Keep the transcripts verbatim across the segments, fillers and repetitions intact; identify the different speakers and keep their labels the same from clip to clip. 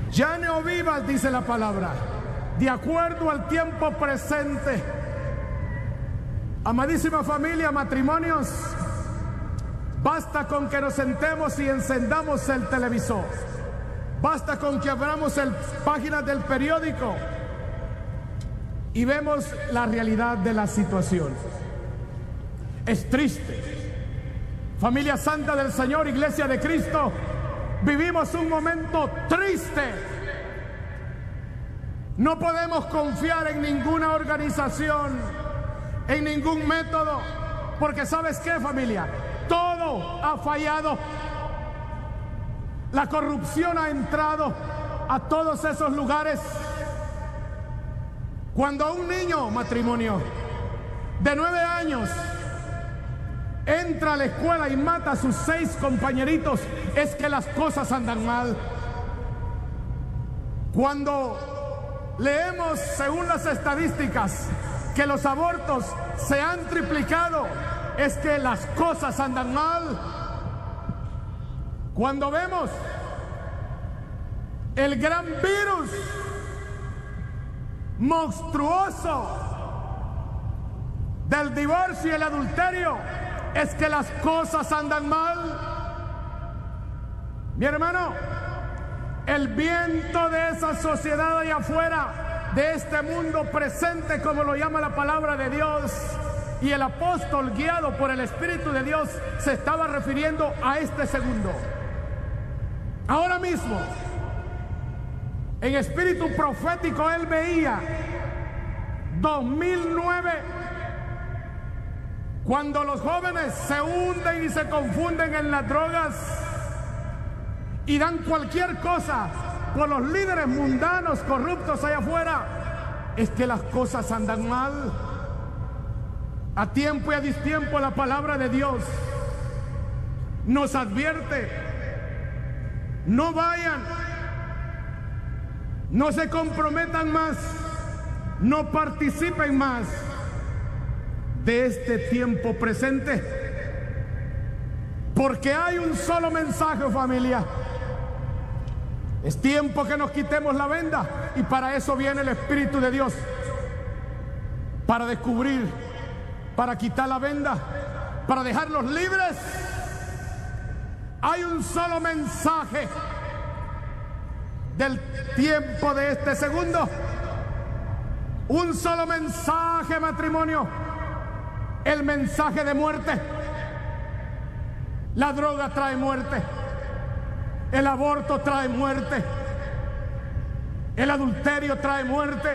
Speaker 1: Ya no vivas, dice la palabra, de acuerdo al tiempo presente. Amadísima familia, matrimonios, basta con que nos sentemos y encendamos el televisor. Basta con que abramos el páginas del periódico y vemos la realidad de la situación. Es triste. Familia Santa del Señor, Iglesia de Cristo, vivimos un momento triste. No podemos confiar en ninguna organización, en ningún método, porque ¿sabes qué, familia? Todo ha fallado. La corrupción ha entrado a todos esos lugares. Cuando un niño, matrimonio, de nueve años entra a la escuela y mata a sus seis compañeritos, es que las cosas andan mal. Cuando leemos, según las estadísticas, que los abortos se han triplicado, es que las cosas andan mal. Cuando vemos el gran virus monstruoso del divorcio y el adulterio, es que las cosas andan mal. Mi hermano, el viento de esa sociedad allá afuera, de este mundo presente, como lo llama la palabra de Dios, y el apóstol, guiado por el Espíritu de Dios, se estaba refiriendo a este segundo. Ahora mismo, en espíritu profético, él veía dos mil nueve, cuando los jóvenes se hunden y se confunden en las drogas y dan cualquier cosa por los líderes mundanos corruptos allá afuera, es que las cosas andan mal. A tiempo y a distiempo la palabra de Dios nos advierte: no vayan, no se comprometan más, no participen más de este tiempo presente, porque hay un solo mensaje, familia. Es tiempo que nos quitemos la venda, y para eso viene el Espíritu de Dios, para descubrir, para quitar la venda, para dejarlos libres. Hay un solo mensaje del tiempo de este segundo, un solo mensaje, matrimonio: el mensaje de muerte. La droga trae muerte, el aborto trae muerte, el adulterio trae muerte.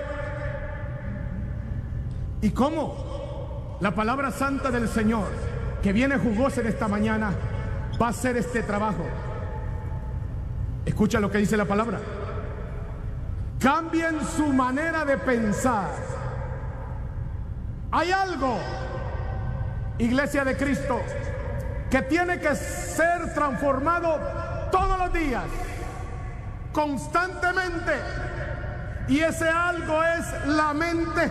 Speaker 1: ¿Y cómo la palabra santa del Señor, que viene jugosa en esta mañana, va a hacer este trabajo? Escucha lo que dice la palabra: cambien su manera de pensar. Hay algo, Iglesia de Cristo, que tiene que ser transformado todos los días, constantemente, y ese algo es la mente.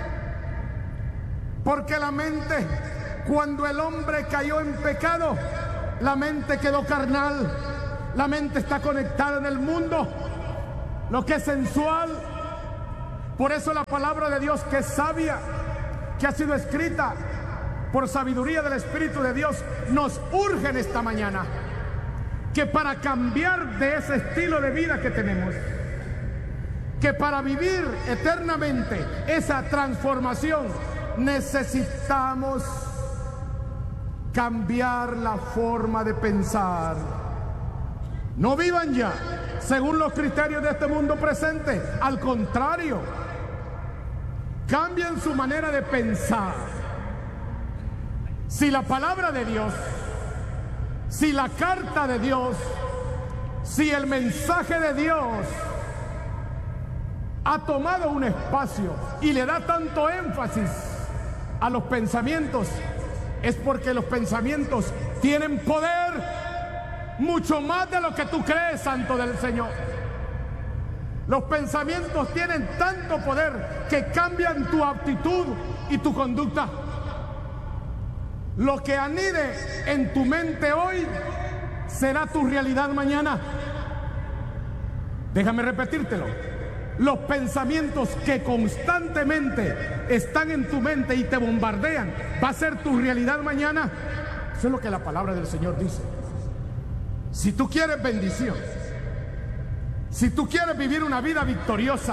Speaker 1: Porque la mente, cuando el hombre cayó en pecado, la mente quedó carnal, la mente está conectada en el mundo, lo que es sensual. Por eso la palabra de Dios, que es sabia, que ha sido escrita por sabiduría del Espíritu de Dios, nos urge en esta mañana que para cambiar de ese estilo de vida que tenemos, que para vivir eternamente esa transformación, necesitamos cambiar la forma de pensar. No vivan ya según los criterios de este mundo presente, al contrario, cambien su manera de pensar. Si la palabra de Dios, si la carta de Dios, si el mensaje de Dios ha tomado un espacio y le da tanto énfasis a los pensamientos, es porque los pensamientos tienen poder, mucho más de lo que tú crees, santo del Señor. Los pensamientos tienen tanto poder que cambian tu actitud y tu conducta. Lo que anide en tu mente hoy será tu realidad mañana. Déjame repetírtelo. Los pensamientos que constantemente están en tu mente y te bombardean, ¿va a ser tu realidad mañana? Eso es lo que la palabra del Señor dice. Si tú quieres bendición, si tú quieres vivir una vida victoriosa,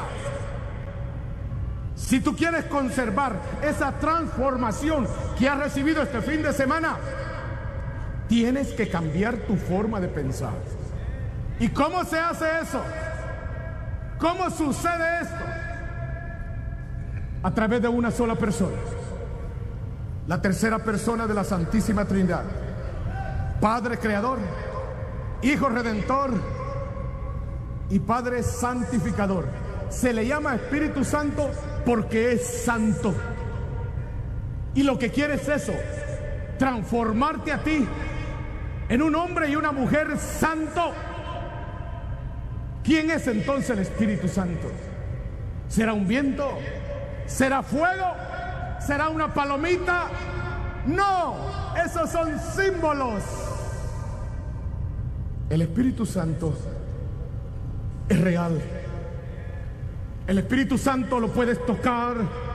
Speaker 1: si tú quieres conservar esa transformación que has recibido este fin de semana, tienes que cambiar tu forma de pensar. ¿Y cómo se hace eso? ¿Cómo sucede esto? A través de una sola persona, la tercera persona de la Santísima Trinidad, Padre Creador, Hijo Redentor y Padre Santificador. Se le llama Espíritu Santo porque es santo. Y lo que quiere es eso, transformarte a ti en un hombre y una mujer santo. ¿Quién es entonces el Espíritu Santo? ¿Será un viento? ¿Será fuego? ¿Será una palomita? No, esos son símbolos. El Espíritu Santo es real. El Espíritu Santo lo puedes tocar,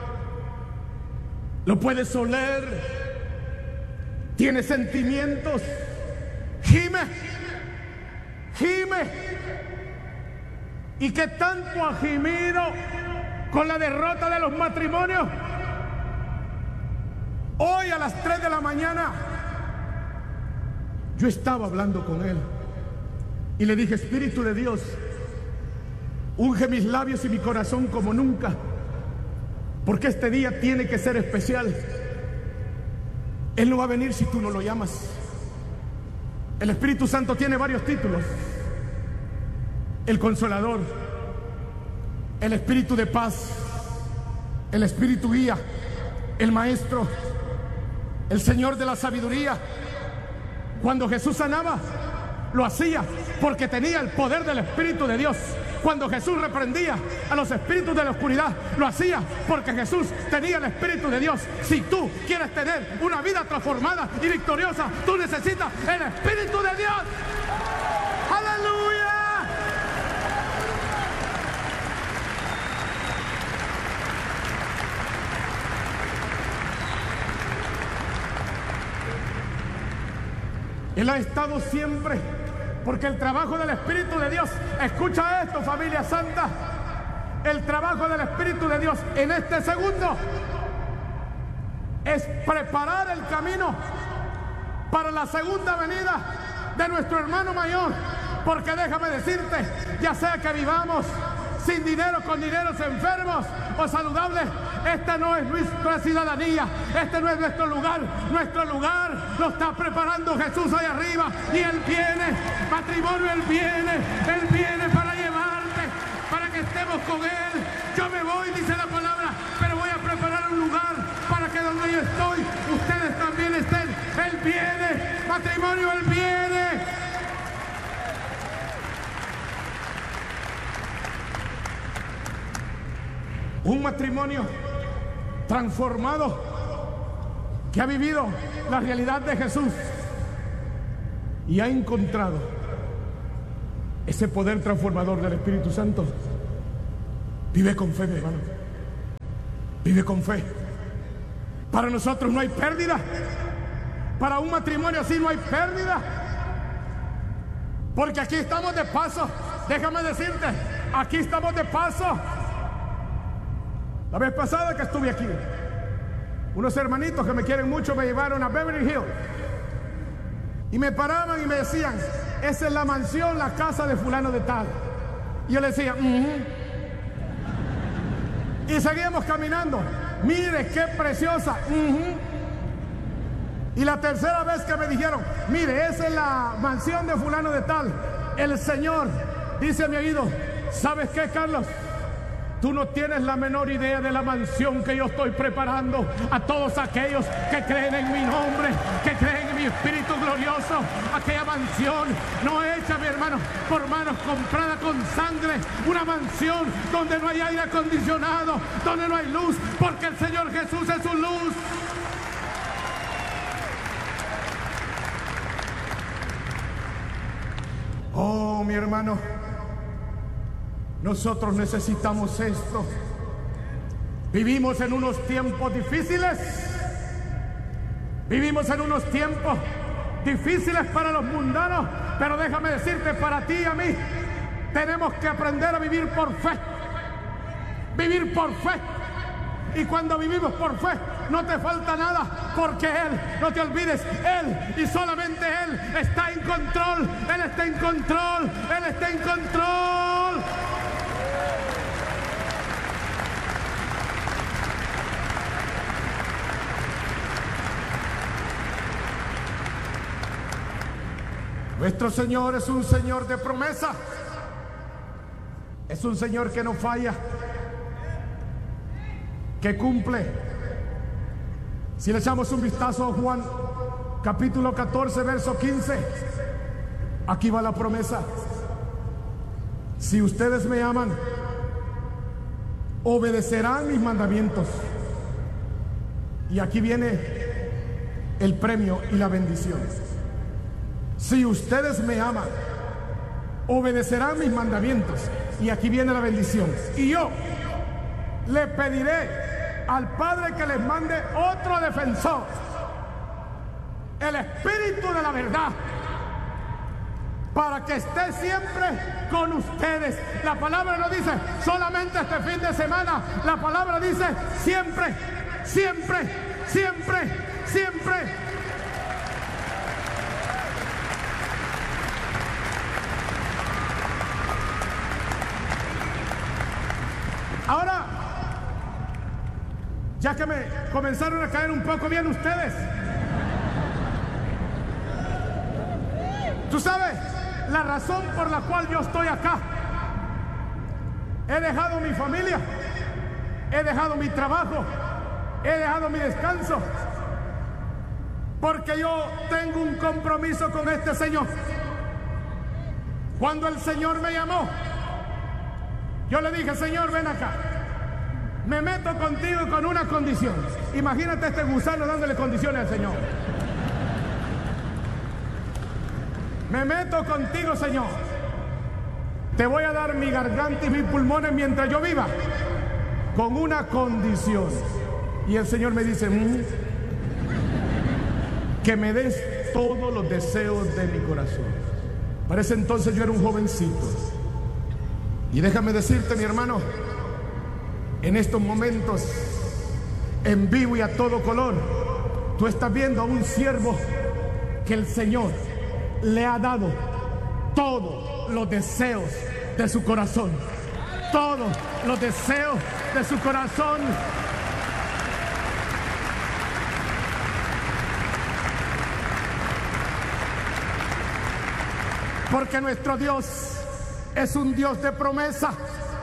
Speaker 1: lo puedes oler, tiene sentimientos, gime, gime. ¿Y qué tanto ha gimido con la derrota de los matrimonios? Hoy a las tres de la mañana yo estaba hablando con él y le dije: Espíritu de Dios, unge mis labios y mi corazón como nunca, porque este día tiene que ser especial. Él no va a venir si tú no lo llamas. El Espíritu Santo tiene varios títulos: el Consolador, el Espíritu de paz, el Espíritu guía, el Maestro, el Señor de la sabiduría. Cuando Jesús sanaba, lo hacía porque tenía el poder del Espíritu de Dios. Cuando Jesús reprendía a los espíritus de la oscuridad, lo hacía porque Jesús tenía el Espíritu de Dios. Si tú quieres tener una vida transformada y victoriosa, tú necesitas el Espíritu de Dios. ¡Aleluya! Él ha estado siempre, porque el trabajo del Espíritu de Dios, escucha esto, familia santa, el trabajo del Espíritu de Dios en este segundo es preparar el camino para la segunda venida de nuestro hermano mayor. Porque déjame decirte, ya sea que vivamos sin dinero, con dineros, enfermos o saludables, esta no es nuestra ciudadanía, este no es nuestro lugar. Nuestro lugar lo está preparando Jesús ahí arriba, y Él viene, matrimonio, Él viene, Él viene para llevarte, para que estemos con Él. Yo me voy, dice la palabra, pero voy a preparar un lugar para que donde yo estoy, ustedes también estén. Él viene, matrimonio, Él viene. Un matrimonio transformado que ha vivido la realidad de Jesús y ha encontrado ese poder transformador del Espíritu Santo, vive con fe, mi hermano. Vive con fe. Para nosotros no hay pérdida. Para un matrimonio así no hay pérdida. Porque aquí estamos de paso. Déjame decirte, aquí estamos de paso. La vez pasada que estuve aquí, unos hermanitos que me quieren mucho me llevaron a Beverly Hills y me paraban y me decían: esa es la mansión, la casa de fulano de tal. Y yo les decía: uh-huh. Y seguíamos caminando. Mire qué preciosa. Uh-huh. Y la tercera vez que me dijeron: mire, esa es la mansión de fulano de tal, el Señor dice a mi oído: ¿sabes qué, Carlos? Tú no tienes la menor idea de la mansión que yo estoy preparando a todos aquellos que creen en mi nombre, que creen en mi Espíritu glorioso. Aquella mansión no hecha, mi hermano, por manos, comprada con sangre. Una mansión donde no hay aire acondicionado, donde no hay luz, porque el Señor Jesús es su luz. Oh, mi hermano, Nosotros necesitamos esto. Vivimos en unos tiempos difíciles. Vivimos en unos tiempos difíciles para los mundanos, pero déjame decirte, para ti y a mí, tenemos que aprender a vivir por fe. Vivir por fe. Y cuando vivimos por fe, no te falta nada, porque Él, no te olvides, Él y solamente Él está en control. Él está en control. Él está en control. Nuestro Señor es un Señor de promesa. Es un Señor que no falla, que cumple. Si le echamos un vistazo a Juan capítulo catorce, verso quince, aquí va la promesa. Si ustedes me aman, obedecerán mis mandamientos. Y aquí viene el premio y la bendición. Si ustedes me aman, obedecerán mis mandamientos. Y aquí viene la bendición. Y yo le pediré al Padre que les mande otro defensor, el Espíritu de la verdad, para que esté siempre con ustedes. La palabra no dice solamente este fin de semana. La palabra dice siempre, siempre, siempre, siempre. Ahora, ya que me comenzaron a caer un poco bien ustedes, tú sabes la razón por la cual yo estoy acá. He dejado mi familia, he dejado mi trabajo, he dejado mi descanso, porque yo tengo un compromiso con este Señor. Cuando el Señor me llamó, yo le dije: Señor, ven acá, me meto contigo con una condición. Imagínate este gusano dándole condiciones al Señor. Me meto contigo, Señor. Te voy a dar mi garganta y mis pulmones mientras yo viva, con una condición. Y el Señor me dice: mmm, que me des todos los deseos de mi corazón. Para ese entonces yo era un jovencito. Y déjame decirte, mi hermano, en estos momentos, en vivo y a todo color, tú estás viendo a un siervo que el Señor le ha dado todos los deseos de su corazón. Todos los deseos de su corazón. Porque nuestro Dios es un Dios de promesa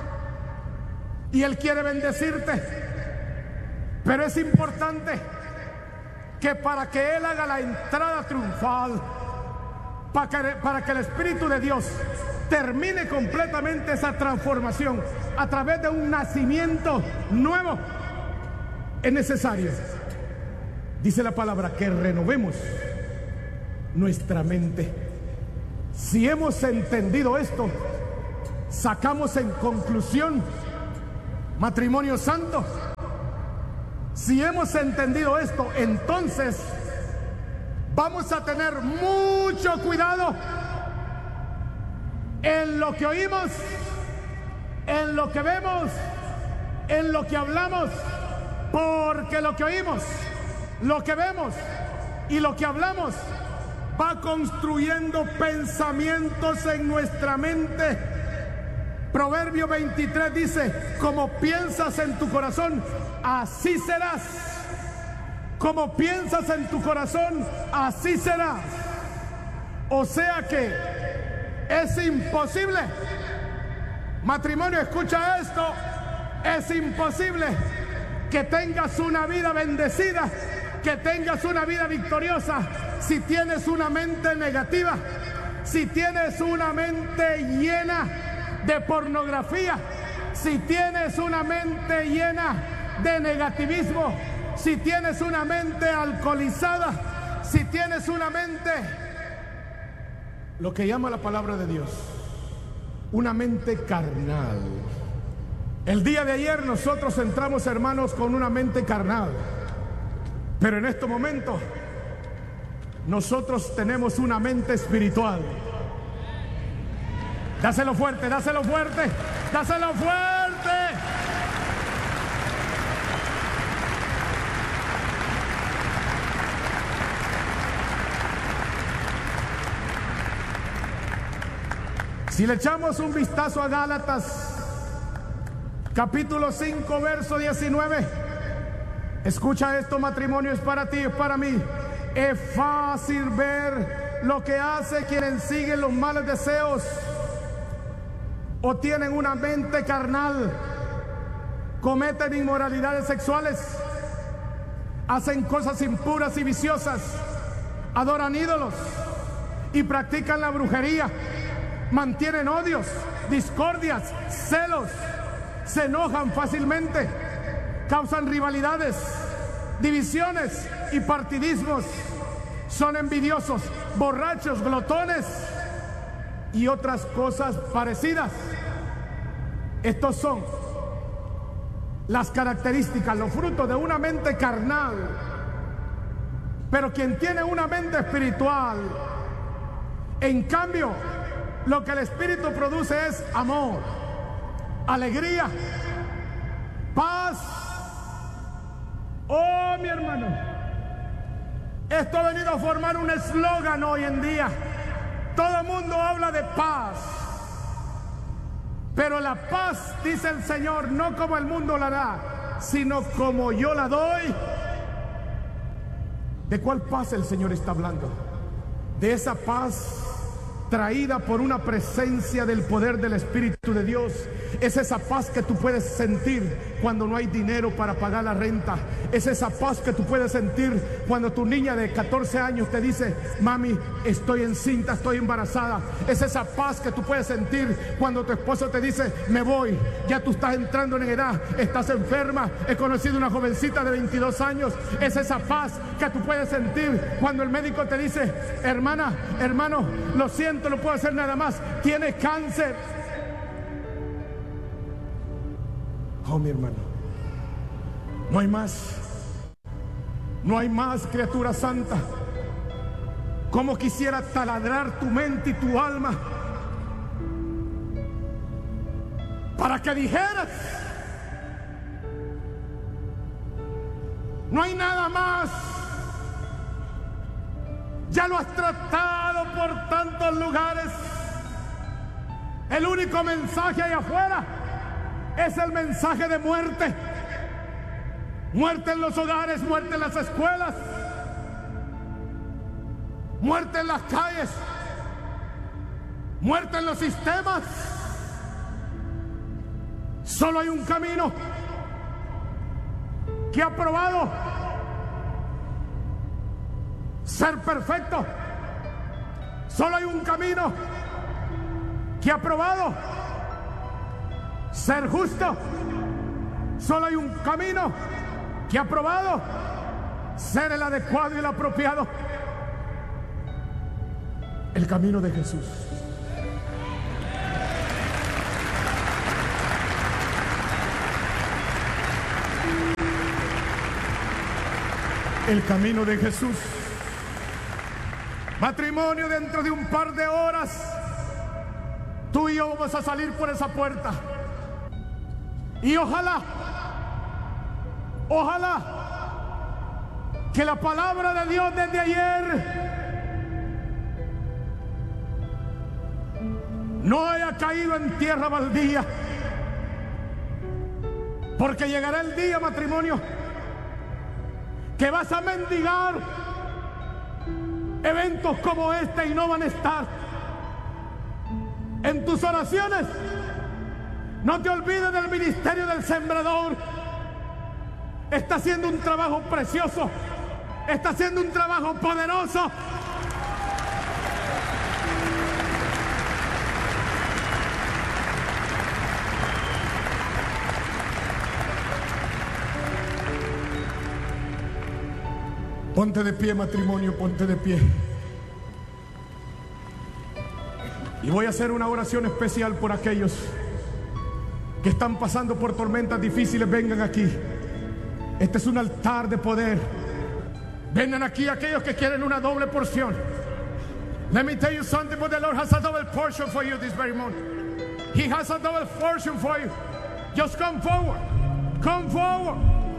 Speaker 1: y Él quiere bendecirte. Pero es importante que para que Él haga la entrada triunfal, para que, para que el Espíritu de Dios termine completamente esa transformación a través de un nacimiento nuevo, es necesario, dice la palabra, que renovemos nuestra mente. Si hemos entendido esto, sacamos en conclusión, matrimonio santo, si hemos entendido esto, entonces vamos a tener mucho cuidado en lo que oímos, en lo que vemos, en lo que hablamos, porque lo que oímos, lo que vemos y lo que hablamos va construyendo pensamientos en nuestra mente. Proverbio veintitrés dice: como piensas en tu corazón, así serás. Como piensas en tu corazón, así serás. O sea que es imposible, matrimonio, escucha esto, es imposible que tengas una vida bendecida, que tengas una vida victoriosa, si tienes una mente negativa, si tienes una mente llena de pornografía, si tienes una mente llena de negativismo, si tienes una mente alcoholizada, si tienes una mente, lo que llama la palabra de Dios, una mente carnal. El día de ayer nosotros entramos, hermanos, con una mente carnal, pero en este momento nosotros tenemos una mente espiritual. Dáselo fuerte, dáselo fuerte, dáselo fuerte. Si le echamos un vistazo a Gálatas, capítulo cinco, verso diecinueve, escucha esto, matrimonio, es para ti, es para mí. Es fácil ver lo que hace quienes siguen los malos deseos o tienen una mente carnal, cometen inmoralidades sexuales, hacen cosas impuras y viciosas, adoran ídolos y practican la brujería, mantienen odios, discordias, celos, se enojan fácilmente, causan rivalidades, divisiones y partidismos, son envidiosos, borrachos, glotones y otras cosas parecidas. Estos son las características, los frutos de una mente carnal. Pero quien tiene una mente espiritual, en cambio, lo que el Espíritu produce es amor, alegría, paz. Oh, mi hermano, esto ha venido a formar un eslogan hoy en día. Todo el mundo habla de paz, pero la paz, dice el Señor, no como el mundo la da, sino como yo la doy. ¿De cuál paz el Señor está hablando? De esa paz traída por una presencia del poder del Espíritu de Dios. Es esa paz que tú puedes sentir cuando no hay dinero para pagar la renta. Es esa paz que tú puedes sentir cuando tu niña de catorce años te dice: mami, estoy encinta, estoy embarazada. Es esa paz que tú puedes sentir cuando tu esposo te dice: me voy, ya tú estás entrando en edad, estás enferma. He conocido una jovencita de veintidós años. Es esa paz que tú puedes sentir cuando el médico te dice: hermana, hermano, lo siento, no puedo hacer nada más, tienes cáncer. Oh, mi hermano, no hay más, no hay más, criatura santa. Como quisiera taladrar tu mente y tu alma para que dijeras: no hay nada más. Ya lo has tratado por tantos lugares. El único mensaje allá afuera es el mensaje de muerte. Muerte en los hogares, muerte en las escuelas, muerte en las calles, muerte en los sistemas. Solo hay un camino que ha probado ser perfecto. Solo hay un camino que ha probado ser justo. Solo hay un camino que ha probado ser el adecuado y el apropiado: el camino de Jesús. El camino de Jesús. Matrimonio, dentro de un par de horas tú y yo vamos a salir por esa puerta. Y ojalá, ojalá que la palabra de Dios desde ayer no haya caído en tierra baldía, porque llegará el día, matrimonio, que vas a mendigar eventos como este y no van a estar en tus oraciones. No te olvides del ministerio del sembrador. Está haciendo un trabajo precioso, está haciendo un trabajo poderoso. Ponte de pie, matrimonio, ponte de pie. Y voy a hacer una oración especial por aquellos que están pasando por tormentas difíciles. Vengan aquí. Este es un altar de poder. Vengan aquí aquellos que quieren una doble porción. Let me tell you something, but the Lord has a double portion for you this very morning. He has a double portion for you. Just come forward. Come forward.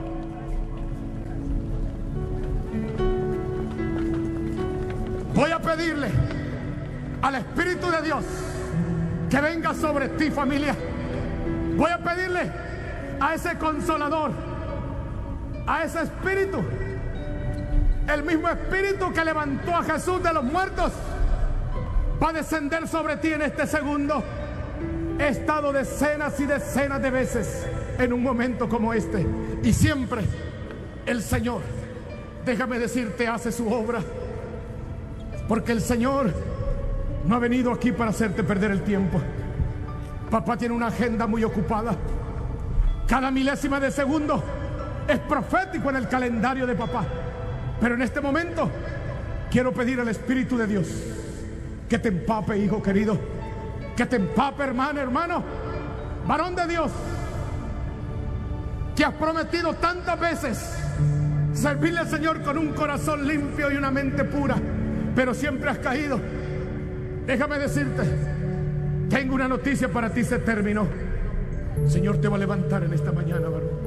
Speaker 1: Voy a pedirle al Espíritu de Dios que venga sobre ti, familia. Voy a pedirle a ese consolador, a ese Espíritu, el mismo Espíritu que levantó a Jesús de los muertos, va a descender sobre ti en este segundo. He estado decenas y decenas de veces en un momento como este, y siempre el Señor, déjame decirte, hace su obra, porque el Señor no ha venido aquí para hacerte perder el tiempo. Papá tiene una agenda muy ocupada. Cada milésima de segundo es profético en el calendario de papá. Pero en este momento quiero pedir al Espíritu de Dios que te empape, hijo querido, que te empape, hermano, hermano, varón de Dios, que has prometido tantas veces servirle al Señor con un corazón limpio y una mente pura, pero siempre has caído. Déjame decirte, tengo una noticia para ti, se terminó. El Señor te va a levantar en esta mañana, varón.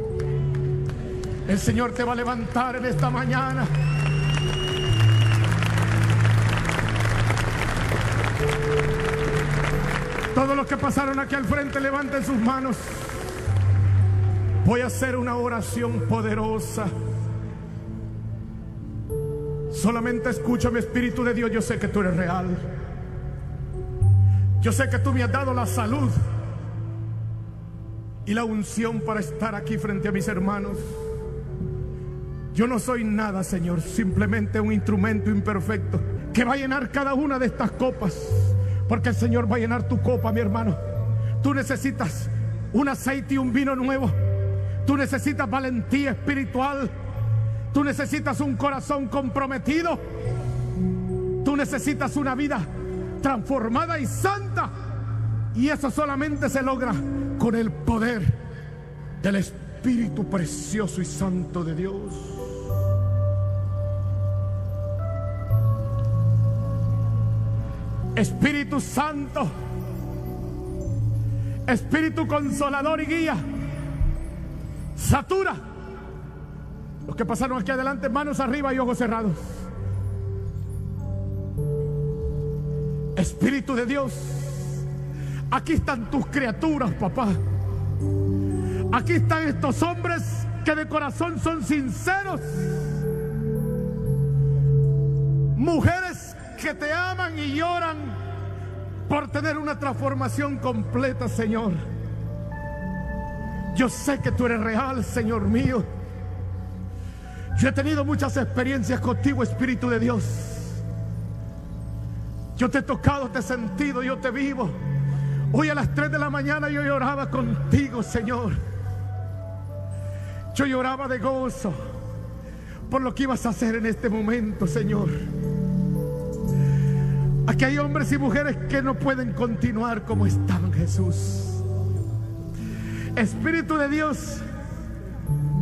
Speaker 1: El Señor te va a levantar en esta mañana. Todos los que pasaron aquí al frente, levanten sus manos. Voy a hacer una oración poderosa. Solamente escúchame, Espíritu de Dios. Yo sé que tú eres real. Yo sé que tú me has dado la salud y la unción para estar aquí frente a mis hermanos. Yo no soy nada, Señor, simplemente un instrumento imperfecto que va a llenar cada una de estas copas, porque el Señor va a llenar tu copa, mi hermano. Tú necesitas un aceite y un vino nuevo. Tú necesitas valentía espiritual. Tú necesitas un corazón comprometido. Tú necesitas una vida transformada y santa. Y eso solamente se logra con el poder del Espíritu precioso y santo de Dios. Espíritu Santo, Espíritu consolador y guía, satura. Los que pasaron aquí adelante, manos arriba y ojos cerrados. Espíritu de Dios, aquí están tus criaturas, papá. Aquí están estos hombres que de corazón son sinceros. Mujeres que te aman y lloran por tener una transformación completa, Señor. Yo sé que tú eres real, Señor mío. Yo he tenido muchas experiencias contigo, Espíritu de Dios. Yo te he tocado, te he sentido, yo te vivo. Hoy a las tres de la mañana yo lloraba contigo, Señor. Yo lloraba de gozo por lo que ibas a hacer en este momento, Señor. Aquí hay hombres y mujeres que no pueden continuar como están, Jesús. Espíritu de Dios,